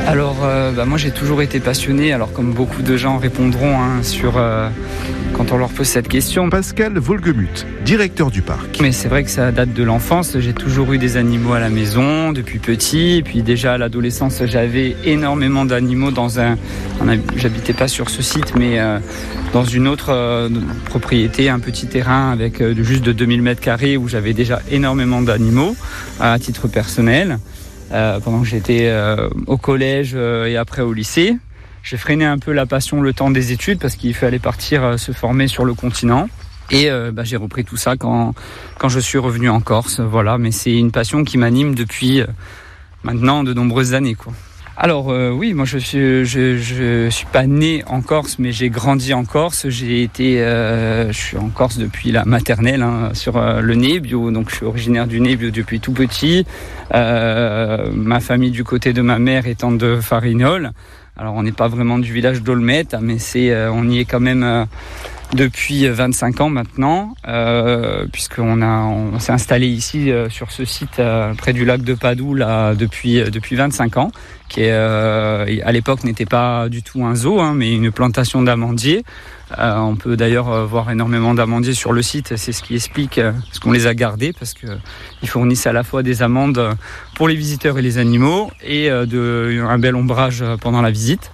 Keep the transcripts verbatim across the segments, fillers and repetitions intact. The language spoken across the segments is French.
Alors, euh, bah, moi j'ai toujours été passionné, alors comme beaucoup de gens répondront hein, sur euh, quand on leur pose cette question. Pascal Volgemuth, directeur du parc. Mais c'est vrai que ça date de l'enfance, j'ai toujours eu des animaux à la maison depuis petit, et puis déjà à l'adolescence j'avais énormément d'animaux dans un... J'habitais pas sur ce site, mais euh, dans une autre euh, propriété, un petit terrain avec euh, juste de deux mille mètres carrés où j'avais déjà énormément d'animaux à titre personnel. Euh, pendant que j'étais euh, au collège euh, et après au lycée. J'ai freiné un peu la passion le temps des études parce qu'il fallait partir euh, se former sur le continent. Et euh, bah, j'ai repris tout ça quand, quand je suis revenu en Corse. Voilà, mais c'est une passion qui m'anime depuis euh, maintenant de nombreuses années, quoi. Alors euh, oui, moi je suis je, je suis pas né en Corse, mais j'ai grandi en Corse. J'ai été, euh, je suis en Corse depuis la maternelle hein, sur euh, le Nebbio, donc je suis originaire du Nebbio depuis tout petit. Euh, ma famille du côté de ma mère étant de Farinol. Alors on n'est pas vraiment du village d'Olmette, mais c'est, euh, on y est quand même euh, depuis vingt-cinq ans maintenant, euh, puisqu'on a, on s'est installé ici euh, sur ce site euh, près du lac de Padoue là depuis euh, depuis vingt-cinq ans, qui est, euh, à l'époque n'était pas du tout un zoo, hein, mais une plantation d'amandiers. Euh, on peut d'ailleurs euh, voir énormément d'amandiers sur le site, c'est ce qui explique euh, ce qu'on les a gardés, parce que euh, ils fournissent à la fois des amandes pour les visiteurs et les animaux, et euh, de, un bel ombrage pendant la visite.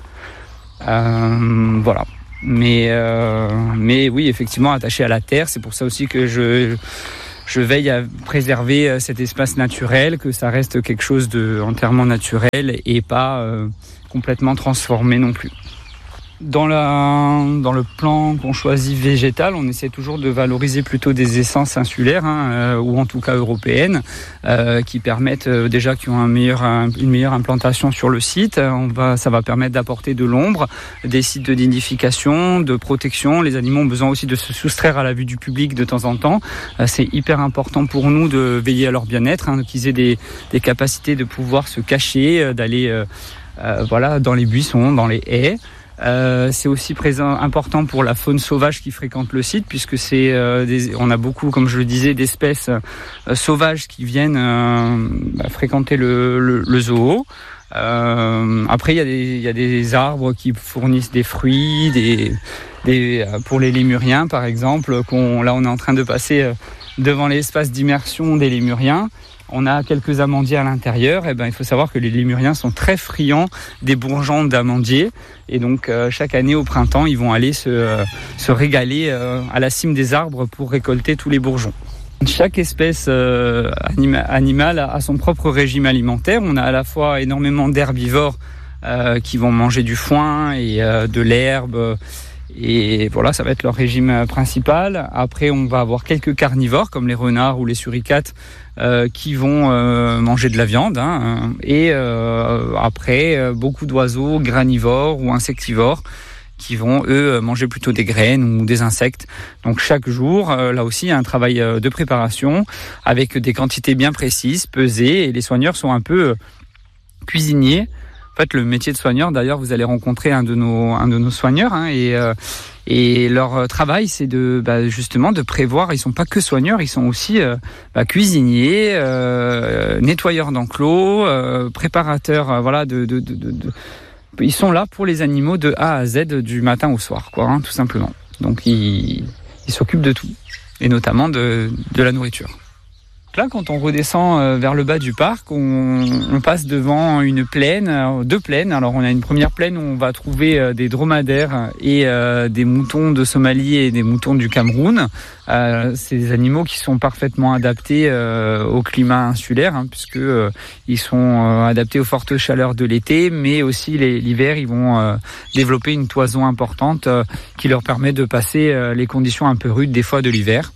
Euh, voilà. Mais, euh, mais oui, effectivement, attaché à la terre, c'est pour ça aussi que je, je veille à préserver cet espace naturel, que ça reste quelque chose de entièrement naturel et pas euh, complètement transformé non plus. Dans, la, dans le plan qu'on choisit végétal, on essaie toujours de valoriser plutôt des essences insulaires, hein, euh, ou en tout cas européennes, euh, qui permettent euh, déjà qui ont un meilleur, un, une meilleure implantation sur le site. On va, ça va permettre d'apporter de l'ombre, des sites de nidification, de protection. Les animaux ont besoin aussi de se soustraire à la vue du public de temps en temps. Euh, c'est hyper important pour nous de veiller à leur bien-être, hein, qu'ils aient des, des capacités de pouvoir se cacher, euh, d'aller euh, euh, voilà, dans les buissons, dans les haies. Euh, c'est aussi présent, important pour la faune sauvage qui fréquente le site, puisque c'est, euh, des, on a beaucoup, comme je le disais, d'espèces euh, sauvages qui viennent euh, bah, fréquenter le, le, le zoo. Euh, après, il y a des, il y a des arbres qui fournissent des fruits, des, des, pour les lémuriens par exemple. Qu'on, là, on est en train de passer devant l'espace d'immersion des lémuriens. On a quelques amandiers à l'intérieur. Et ben, il faut savoir que les lémuriens sont très friands des bourgeons d'amandiers. Et donc, euh, chaque année au printemps, ils vont aller se, euh, se régaler euh, à la cime des arbres pour récolter tous les bourgeons. Chaque espèce euh, anima- animale a son propre régime alimentaire. On a à la fois énormément d'herbivores euh, qui vont manger du foin et euh, de l'herbe. Et voilà, ça va être leur régime principal. Après, on va avoir quelques carnivores, comme les renards ou les suricates, euh, qui vont euh, manger de la viande. Hein. Et euh, après, euh, beaucoup d'oiseaux granivores ou insectivores, qui vont, eux, manger plutôt des graines ou des insectes. Donc chaque jour, euh, là aussi, il y a un travail euh, de préparation, avec des quantités bien précises, pesées, et les soigneurs sont un peu euh, cuisiniers. En fait, le métier de soigneur, d'ailleurs, vous allez rencontrer un de nos, un de nos soigneurs, hein, et, euh, et leur travail, c'est de, bah, justement, de prévoir. Ils sont pas que soigneurs, ils sont aussi euh, bah, cuisiniers, euh, nettoyeurs d'enclos, euh, préparateurs, euh, voilà, de, de, de, de, de. Ils sont là pour les animaux de A à Z, du matin au soir, quoi, hein, tout simplement. Donc, ils, ils s'occupent de tout, et notamment de, de la nourriture. Là, quand on redescend euh, vers le bas du parc, on, on passe devant une plaine, euh, deux plaines. Alors, on a une première plaine où on va trouver euh, des dromadaires et euh, des moutons de Somalie et des moutons du Cameroun. Euh, c'est des animaux qui sont parfaitement adaptés euh, au climat insulaire, hein, puisque euh, ils sont euh, adaptés aux fortes chaleurs de l'été, mais aussi les, l'hiver, ils vont euh, développer une toison importante euh, qui leur permet de passer euh, les conditions un peu rudes des fois de l'hiver.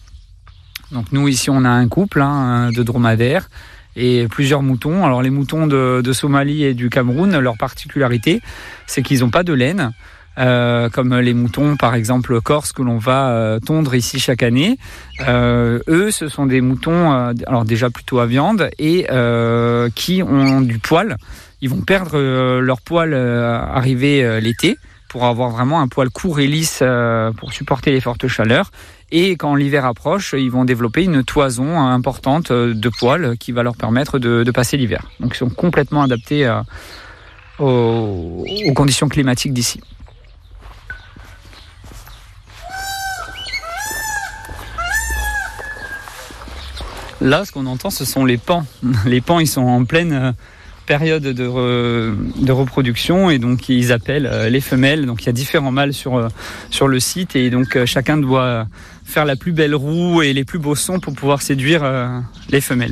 Donc nous ici on a un couple hein, de dromadaires et plusieurs moutons. Alors les moutons de, de Somalie et du Cameroun, leur particularité, c'est qu'ils n'ont pas de laine, euh, comme les moutons par exemple corses que l'on va euh, tondre ici chaque année. Euh, eux, ce sont des moutons, euh, alors déjà plutôt à viande et euh, qui ont du poil. Ils vont perdre euh, leur poil euh, arrivé euh, l'été, pour avoir vraiment un poil court et lisse euh, pour supporter les fortes chaleurs. Et quand l'hiver approche, ils vont développer une toison importante de poils qui va leur permettre de, de passer l'hiver. Donc ils sont complètement adaptés à, aux, aux conditions climatiques d'ici. Là, ce qu'on entend, ce sont les paons. Les paons, ils sont en pleine période de, re, de reproduction et donc ils appellent les femelles. Donc il y a différents mâles sur, sur le site et donc chacun doit faire la plus belle roue et les plus beaux sons pour pouvoir séduire les femelles.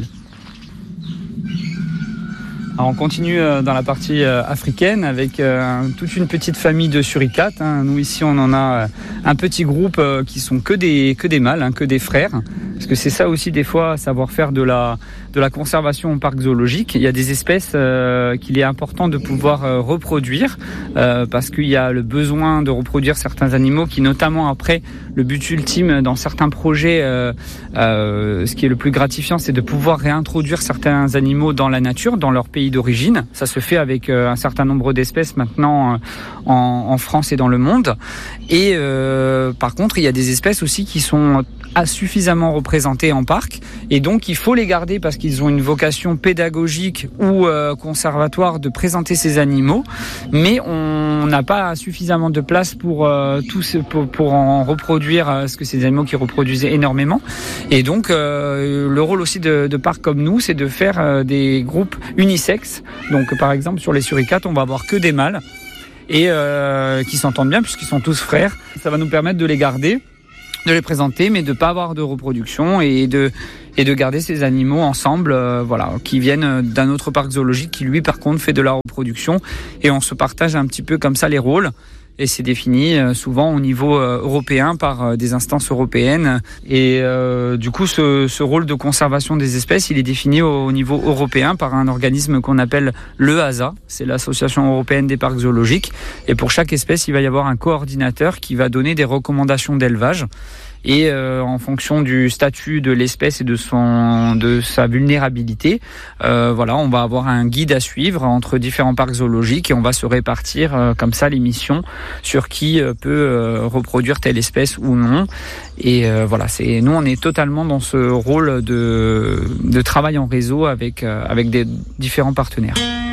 Alors on continue dans la partie africaine avec toute une petite famille de suricates. Nous ici on en a un petit groupe qui sont que des, que des mâles, que des frères. Parce que c'est ça aussi des fois, savoir faire de la, de la conservation au parc zoologique. Il y a des espèces euh, qu'il est important de pouvoir euh, reproduire euh, parce qu'il y a le besoin de reproduire certains animaux qui notamment après, le but ultime dans certains projets, euh, euh, ce qui est le plus gratifiant, c'est de pouvoir réintroduire certains animaux dans la nature, dans leur pays d'origine. Ça se fait avec euh, un certain nombre d'espèces maintenant euh, en, en France et dans le monde. Et euh, par contre, il y a des espèces aussi qui sont suffisamment représentés en parc et donc il faut les garder parce qu'ils ont une vocation pédagogique ou euh, conservatoire de présenter ces animaux, mais on n'a pas suffisamment de place pour euh, tous pour, pour en reproduire euh, parce que c'est des animaux qui reproduisent énormément et donc euh, le rôle aussi de, de parcs comme nous, c'est de faire euh, des groupes unisexes. Donc par exemple sur les suricates, on va avoir que des mâles et euh, qui s'entendent bien puisqu'ils sont tous frères. Ça va nous permettre de les garder, de les présenter, mais de pas avoir de reproduction et de et de garder ces animaux ensemble, euh, voilà, qui viennent d'un autre parc zoologique qui lui par contre fait de la reproduction et on se partage un petit peu comme ça les rôles. Et c'est défini euh, souvent au niveau euh, européen par euh, des instances européennes. Et euh, du coup, ce, ce rôle de conservation des espèces, il est défini au, au niveau européen par un organisme qu'on appelle l'E A S A. C'est l'Association européenne des parcs zoologiques. Et pour chaque espèce, il va y avoir un coordinateur qui va donner des recommandations d'élevage. Et euh, en fonction du statut de l'espèce et de son de sa vulnérabilité, euh, voilà, on va avoir un guide à suivre entre différents parcs zoologiques et on va se répartir euh, comme ça les missions sur qui euh, peut euh, reproduire telle espèce ou non. Et euh, voilà, c'est nous on est totalement dans ce rôle de de travail en réseau avec euh, avec des différents partenaires.